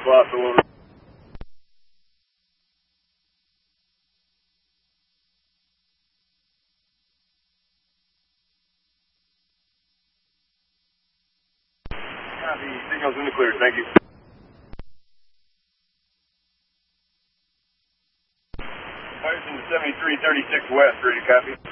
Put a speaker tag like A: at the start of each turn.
A: lost a little. Copy. Signals in the clear. Thank you. Fires in 7336 West. Ready to copy?